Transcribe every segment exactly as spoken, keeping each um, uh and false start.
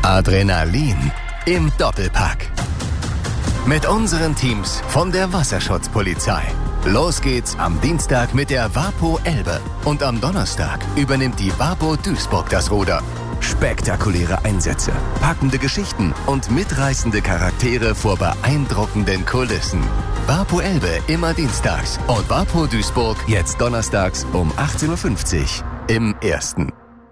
Adrenalin im Doppelpack. Mit unseren Teams von der Wasserschutzpolizei. Los geht's am Dienstag mit der Wapo Elbe. Und am Donnerstag übernimmt die Wapo Duisburg das Ruder. Spektakuläre Einsätze, packende Geschichten und mitreißende Charaktere vor beeindruckenden Kulissen. Wapo Elbe immer dienstags und Wapo Duisburg jetzt donnerstags um achtzehn Uhr fünfzig im Ersten.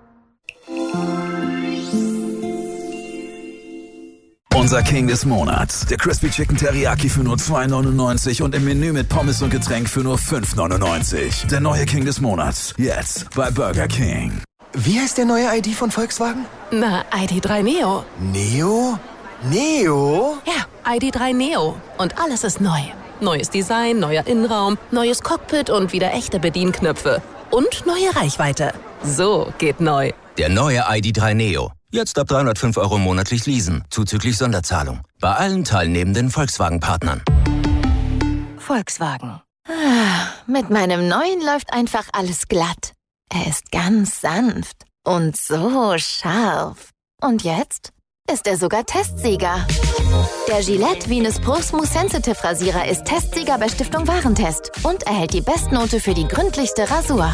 Unser King des Monats, der Crispy Chicken Teriyaki für nur zwei neunundneunzig und im Menü mit Pommes und Getränk für nur fünf neunundneunzig. Der neue King des Monats, jetzt bei Burger King. Wie heißt der neue I D von Volkswagen? Na, I D drei Neo. Neo? Neo? Ja, I D drei Neo. Und alles ist neu. Neues Design, neuer Innenraum, neues Cockpit und wieder echte Bedienknöpfe. Und neue Reichweite. So geht neu. Der neue I D drei Neo. Jetzt ab dreihundertfünf Euro monatlich leasen, zuzüglich Sonderzahlung. Bei allen teilnehmenden Volkswagen-Partnern. Volkswagen. Ah, mit meinem neuen läuft einfach alles glatt. Er ist ganz sanft und so scharf. Und jetzt ist er sogar Testsieger. Der Gillette Venus Pro Smooth Sensitive Rasierer ist Testsieger bei Stiftung Warentest und erhält die Bestnote für die gründlichste Rasur.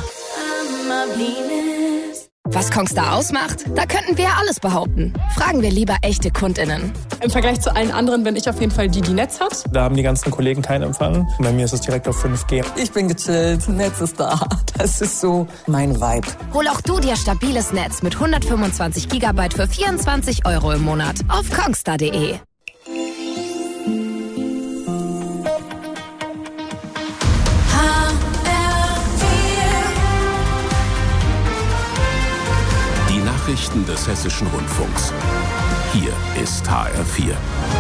Was Kongstar ausmacht? Da könnten wir ja alles behaupten. Fragen wir lieber echte KundInnen. Im Vergleich zu allen anderen bin ich auf jeden Fall die, die Netz hat. Da haben die ganzen Kollegen keinen Empfang. Bei mir ist es direkt auf fünf G. Ich bin gechillt, Netz ist da. Das ist so mein Vibe. Hol auch du dir stabiles Netz mit hundertfünfundzwanzig Gigabyte für vierundzwanzig Euro im Monat auf kongstar punkt de. Nachrichten des Hessischen Rundfunks. Hier ist H R vier.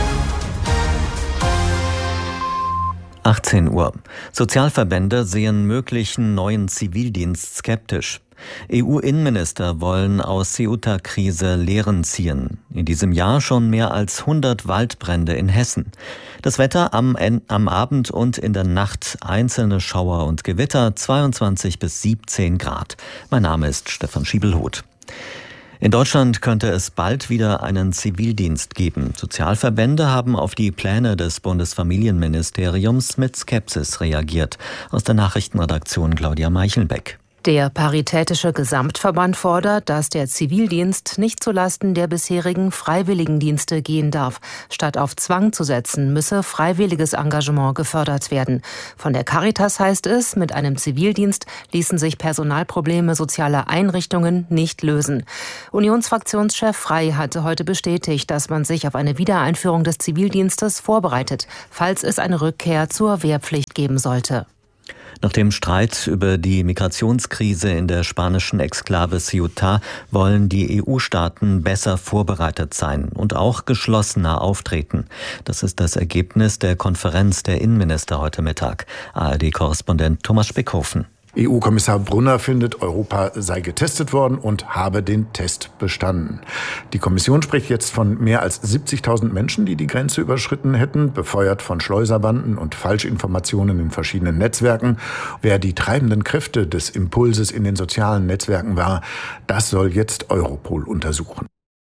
achtzehn Uhr. Sozialverbände sehen möglichen neuen Zivildienst skeptisch. E U-Innenminister wollen aus Ceuta-Krise Lehren ziehen. In diesem Jahr schon mehr als hundert Waldbrände in Hessen. Das Wetter am, am Abend und in der Nacht einzelne Schauer und Gewitter, zweiundzwanzig bis siebzehn Grad. Mein Name ist Stefan Schiebelhoth. In Deutschland könnte es bald wieder einen Zivildienst geben. Sozialverbände haben auf die Pläne des Bundesfamilienministeriums mit Skepsis reagiert. Aus der Nachrichtenredaktion Claudia Meichelbeck. Der Paritätische Gesamtverband fordert, dass der Zivildienst nicht zulasten der bisherigen Freiwilligendienste gehen darf. Statt auf Zwang zu setzen, müsse freiwilliges Engagement gefördert werden. Von der Caritas heißt es, mit einem Zivildienst ließen sich Personalprobleme sozialer Einrichtungen nicht lösen. Unionsfraktionschef Frey hatte heute bestätigt, dass man sich auf eine Wiedereinführung des Zivildienstes vorbereitet, falls es eine Rückkehr zur Wehrpflicht geben sollte. Nach dem Streit über die Migrationskrise in der spanischen Exklave Ceuta wollen die E U-Staaten besser vorbereitet sein und auch geschlossener auftreten. Das ist das Ergebnis der Konferenz der Innenminister heute Mittag. A R D-Korrespondent Thomas Speckhofen. E U-Kommissar Brunner findet, Europa sei getestet worden und habe den Test bestanden. Die Kommission spricht jetzt von mehr als siebzigtausend Menschen, die die Grenze überschritten hätten, befeuert von Schleuserbanden und Falschinformationen in verschiedenen Netzwerken. Wer die treibenden Kräfte des Impulses in den sozialen Netzwerken war, das soll jetzt Europol untersuchen.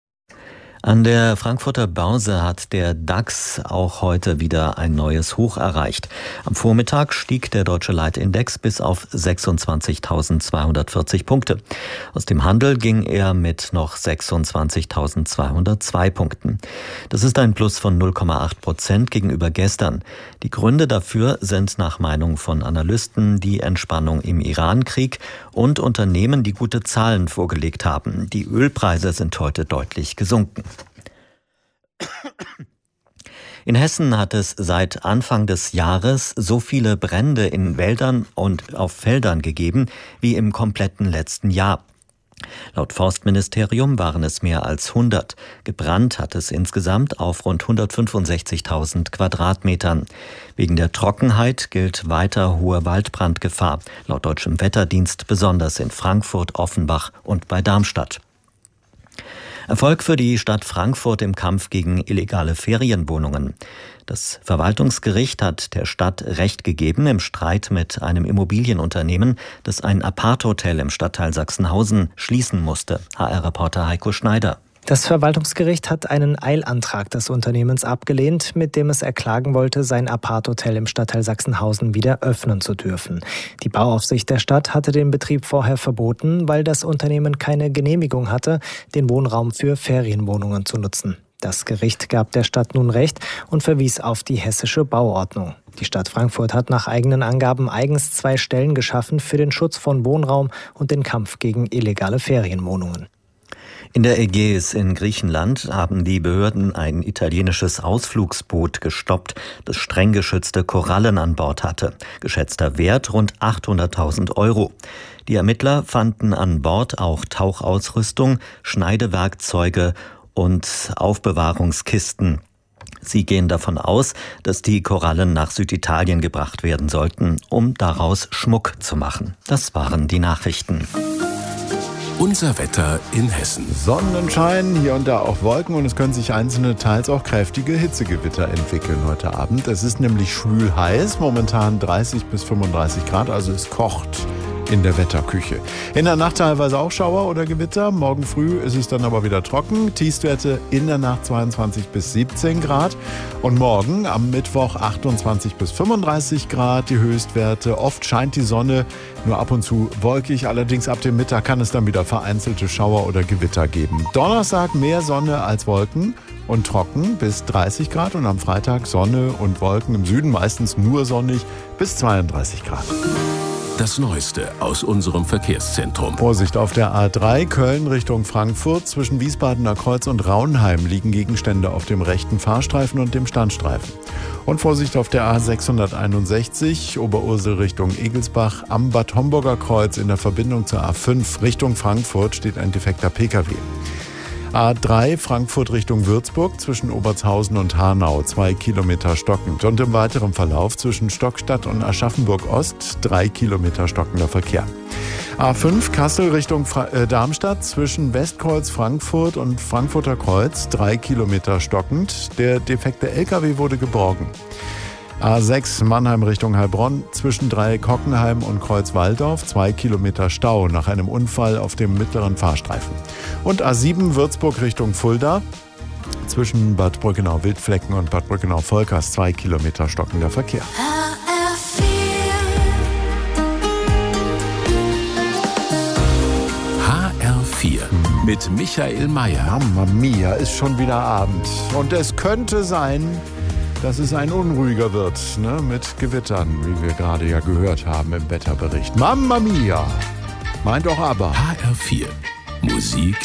An der Frankfurter Börse hat der DAX auch heute wieder ein neues Hoch erreicht. Am Vormittag stieg der deutsche Leitindex bis auf sechsundzwanzigtausendzweihundertvierzig Punkte. Aus dem Handel ging er mit noch sechsundzwanzigtausendzweihundertzwei Punkten. Das ist ein Plus von null Komma acht Prozent gegenüber gestern. Die Gründe dafür sind nach Meinung von Analysten die Entspannung im Iran-Krieg und Unternehmen, die gute Zahlen vorgelegt haben. Die Ölpreise sind heute deutlich gesunken. In Hessen hat es seit Anfang des Jahres so viele Brände in Wäldern und auf Feldern gegeben wie im kompletten letzten Jahr. Laut Forstministerium waren es mehr als hundert. Gebrannt hat es insgesamt auf rund hundertfünfundsechzigtausend Quadratmetern. Wegen der Trockenheit gilt weiter hohe Waldbrandgefahr. Laut deutschem Wetterdienst besonders in Frankfurt, Offenbach und bei Darmstadt. Erfolg für die Stadt Frankfurt im Kampf gegen illegale Ferienwohnungen. Das Verwaltungsgericht hat der Stadt Recht gegeben im Streit mit einem Immobilienunternehmen, das ein Apart-Hotel im Stadtteil Sachsenhausen schließen musste. H R-Reporter Heiko Schneider. Das Verwaltungsgericht hat einen Eilantrag des Unternehmens abgelehnt, mit dem es erklagen wollte, sein Apart-Hotel im Stadtteil Sachsenhausen wieder öffnen zu dürfen. Die Bauaufsicht der Stadt hatte den Betrieb vorher verboten, weil das Unternehmen keine Genehmigung hatte, den Wohnraum für Ferienwohnungen zu nutzen. Das Gericht gab der Stadt nun Recht und verwies auf die hessische Bauordnung. Die Stadt Frankfurt hat nach eigenen Angaben eigens zwei Stellen geschaffen für den Schutz von Wohnraum und den Kampf gegen illegale Ferienwohnungen. In der Ägäis in Griechenland haben die Behörden ein italienisches Ausflugsboot gestoppt, das streng geschützte Korallen an Bord hatte. Geschätzter Wert rund achthunderttausend Euro. Die Ermittler fanden an Bord auch Tauchausrüstung, Schneidewerkzeuge und Aufbewahrungskisten. Sie gehen davon aus, dass die Korallen nach Süditalien gebracht werden sollten, um daraus Schmuck zu machen. Das waren die Nachrichten. Unser Wetter in Hessen. Sonnenschein, hier und da auch Wolken und es können sich einzelne, teils auch kräftige Hitzegewitter entwickeln heute Abend. Es ist nämlich schwül heiß, momentan dreißig bis fünfunddreißig Grad, also es kocht in der Wetterküche. In der Nacht teilweise auch Schauer oder Gewitter. Morgen früh ist es dann aber wieder trocken. Tiefstwerte in der Nacht zweiundzwanzig bis siebzehn Grad. Und morgen am Mittwoch achtundzwanzig bis fünfunddreißig Grad die Höchstwerte. Oft scheint die Sonne, nur ab und zu wolkig. Allerdings ab dem Mittag kann es dann wieder vereinzelte Schauer oder Gewitter geben. Donnerstag mehr Sonne als Wolken und trocken bis dreißig Grad. Und am Freitag Sonne und Wolken im Süden, meistens nur sonnig, bis zweiunddreißig Grad. Das Neueste aus unserem Verkehrszentrum. Vorsicht auf der A drei, Köln Richtung Frankfurt. Zwischen Wiesbadener Kreuz und Raunheim liegen Gegenstände auf dem rechten Fahrstreifen und dem Standstreifen. Und Vorsicht auf der A sechshunderteinundsechzig, Oberursel Richtung Egelsbach. Am Bad Homburger Kreuz in der Verbindung zur A fünf Richtung Frankfurt steht ein defekter Pkw. A drei Frankfurt Richtung Würzburg zwischen Obertshausen und Hanau, zwei Kilometer stockend. Und im weiteren Verlauf zwischen Stockstadt und Aschaffenburg-Ost, drei Kilometer stockender Verkehr. A fünf Kassel Richtung Fra- äh, Darmstadt zwischen Westkreuz Frankfurt und Frankfurter Kreuz, drei Kilometer stockend. Der defekte L K W wurde geborgen. A sechs Mannheim Richtung Heilbronn zwischen Dreieck-Hockenheim und Kreuz-Walldorf, zwei Kilometer Stau nach einem Unfall auf dem mittleren Fahrstreifen. Und A sieben Würzburg Richtung Fulda zwischen Bad Brückenau-Wildflecken und Bad Brückenau-Volkers, zwei Kilometer stockender Verkehr. H R vier mit Michael Mayer. Mamma mia, ist schon wieder Abend. Und es könnte sein, dass es ein unruhiger wird, ne, mit Gewittern, wie wir gerade ja gehört haben im Wetterbericht. Mamma mia! Meint doch aber. H R vier Musik